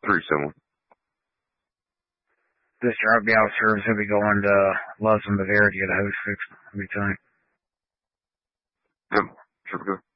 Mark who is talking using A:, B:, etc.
A: Pretty similar.
B: This truck be out of service. He'll be going to Love's in Bavaria to get a hose fixed every time.
A: Yep, sure.